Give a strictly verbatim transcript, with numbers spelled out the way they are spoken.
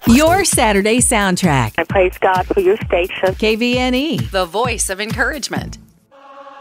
Your Saturday soundtrack. I praise God for your station. K V N E. The voice of encouragement.